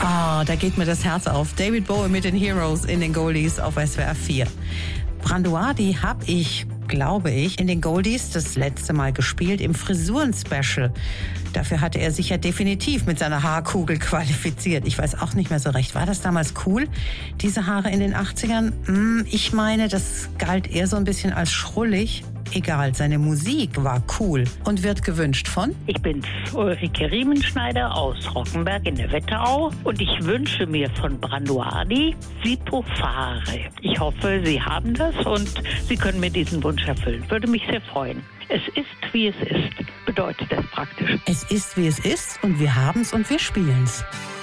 Da geht mir das Herz auf. David Bowie mit den Heroes in den Goldies auf SWR 4. Branduardi habe ich, glaube ich, in den Goldies das letzte Mal gespielt im Frisuren-Special. Dafür hatte er sich ja definitiv mit seiner Haarkugel qualifiziert. Ich weiß auch nicht mehr so recht. War das damals cool, diese Haare in den 80ern? Ich meine, das galt eher so ein bisschen als schrullig. Egal, seine Musik war cool und wird gewünscht von... Ich bin's, Ulrike Riemenschneider aus Rockenberg in der Wetterau und ich wünsche mir von Branduardi Sipo Fare. Ich hoffe, Sie haben das und Sie können mir diesen Wunsch erfüllen. Würde mich sehr freuen. Es ist, wie es ist, bedeutet das praktisch. Es ist, wie es ist und wir haben's und wir spielen's.